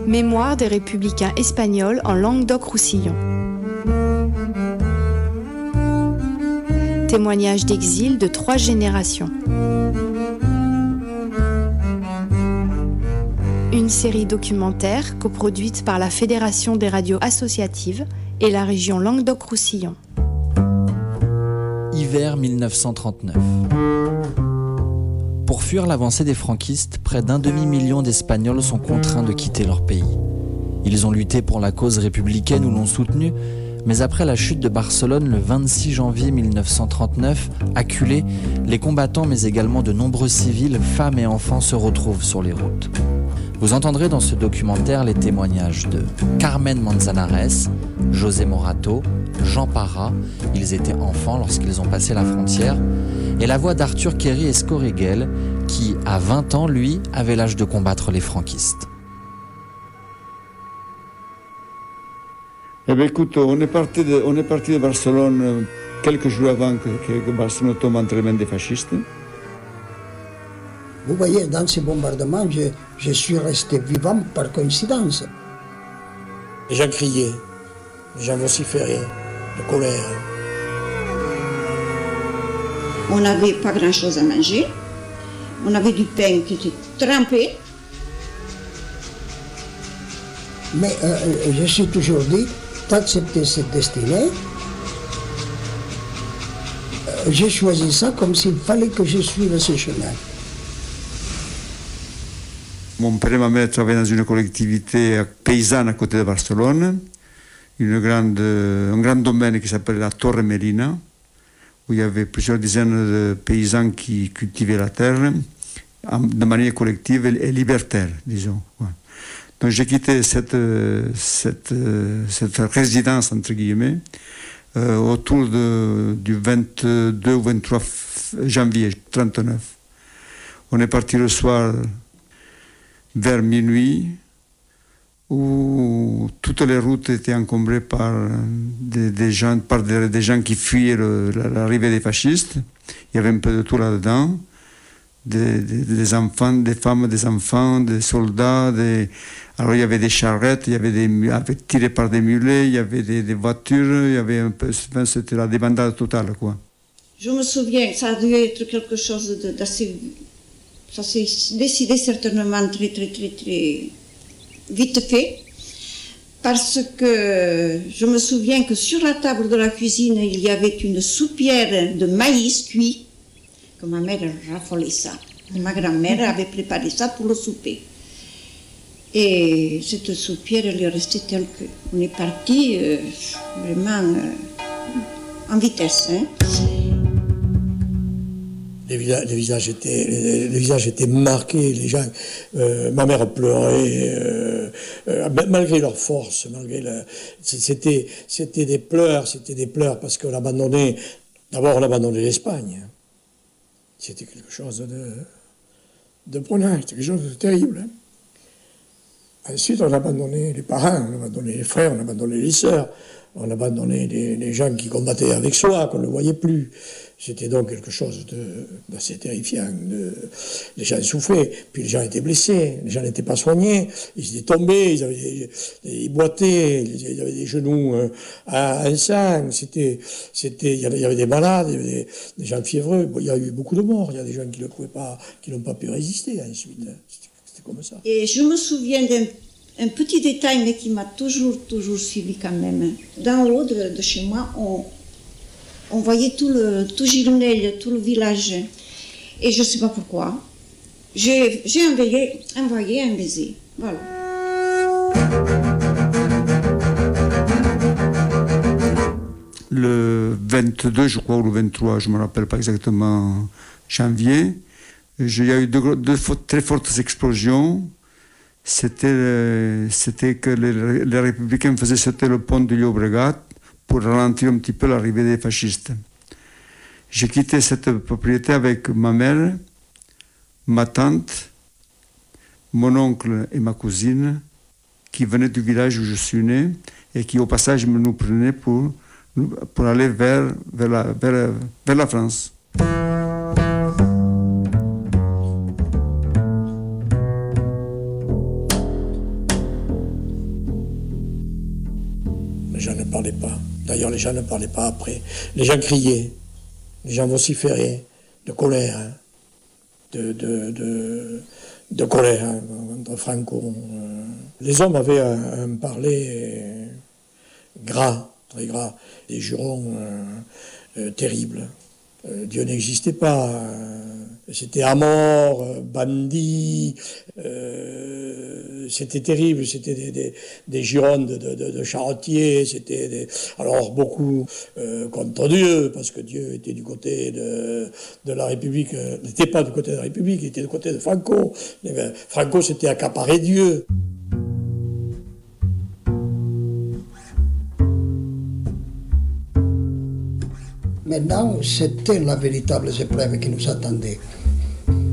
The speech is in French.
Mémoire des républicains espagnols en Languedoc-Roussillon. Témoignage d'exil de 3 générations. Une série documentaire coproduite par la Fédération des radios associatives et la région Languedoc-Roussillon. Hiver 1939. Pour fuir l'avancée des franquistes, près d'1 demi-million d'Espagnols sont contraints de quitter leur pays. Ils ont lutté pour la cause républicaine ou l'ont soutenue, mais après la chute de Barcelone le 26 janvier 1939, acculés, les combattants mais également de nombreux civils, femmes et enfants se retrouvent sur les routes. Vous entendrez dans ce documentaire les témoignages de Carmen Manzanares, José Morato, Jean Parra, ils étaient enfants lorsqu'ils ont passé la frontière, et la voix d'Arthur Kerry Escoriguel, qui, à 20 ans, lui, avait l'âge de combattre les franquistes. Eh bien, écoute, on est parti de Barcelone quelques jours avant que Barcelone tombe entre les mains des fascistes. Vous voyez, dans ces bombardements, je suis resté vivant par coïncidence. Les gens criaient, les gens vociféraient, de colère. On n'avait pas grand-chose à manger. On avait du pain qui était trempé. Mais je suis toujours dit, d'accepter cette destinée, j'ai choisi ça comme s'il fallait que je suive ce chemin. Mon père et ma mère travaillaient dans une collectivité paysanne à côté de Barcelone, un grand domaine qui s'appelait la Torre Merina, où il y avait plusieurs dizaines de paysans qui cultivaient la terre de manière collective et libertaire, disons. Ouais. Donc j'ai quitté cette résidence, entre guillemets, autour du 22 ou 23 janvier 1939. On est parti le soir vers minuit, où toutes les routes étaient encombrées par des gens qui fuyaient l'arrivée des fascistes. Il y avait un peu de tout là-dedans. Des enfants, des femmes, des enfants, des soldats. Alors il y avait des charrettes, il y avait tiré par des mulets, il y avait des voitures, il y avait un peu, c'était la débandade totale, quoi. Je me souviens, ça a dû être quelque chose d'assez... Ça s'est décidé certainement très vite fait, parce que je me souviens que sur la table de la cuisine, il y avait une soupière de maïs cuit, que ma mère raffolait ça. Ma grand-mère avait préparé ça pour le souper. Et cette soupière, elle est restée telle que... On est parti vraiment en vitesse. Hein. Les visages étaient marqués, les gens, ma mère pleurait, malgré leur force, c'était des pleurs parce qu'on abandonnait, d'abord on abandonnait l'Espagne. C'était quelque chose de prenant, c'était quelque chose de terrible. Ensuite on abandonnait les parents, on abandonnait les frères, on abandonnait les sœurs, on abandonnait les gens qui combattaient avec soi, qu'on ne voyait plus. C'était donc quelque chose d'assez terrifiant. Les gens souffraient, puis les gens étaient blessés, les gens n'étaient pas soignés, ils étaient tombés, ils boitaient, ils avaient des genoux en sang, il y avait des malades, il y avait des gens fiévreux. Bon, il y a eu beaucoup de morts, il y a des gens qui n'ont pas pu résister ensuite. C'était comme ça. Et je me souviens d'un petit détail, mais qui m'a toujours suivi quand même. D'en haut de chez moi, on voyait tout Gironelle, tout le village. Et je ne sais pas pourquoi. J'ai envoyé un baiser. Voilà. Le 22, je crois, ou le 23, je ne me rappelle pas exactement, janvier, il y a eu deux très fortes explosions. C'était que les républicains faisaient sauter le pont de Llobregat pour ralentir un petit peu l'arrivée des fascistes. J'ai quitté cette propriété avec ma mère, ma tante, mon oncle et ma cousine, qui venaient du village où je suis né et qui, au passage, nous prenaient pour aller vers la France. gens ne parlaient pas. D'ailleurs, les gens ne parlaient pas après. Les gens criaient, les gens vociféraient de colère, hein, de colère hein, contre Franco. Les hommes avaient un parler gras, très gras, des jurons terribles. Dieu n'existait pas. C'était à mort, bandit. C'était terrible. C'était des jurons de charretiers. Alors beaucoup contre Dieu, parce que Dieu était du côté de la République. N'était pas du côté de la République, il était du côté de Franco. Franco s'était accaparé Dieu. Maintenant, c'était la véritable épreuve qui nous attendait.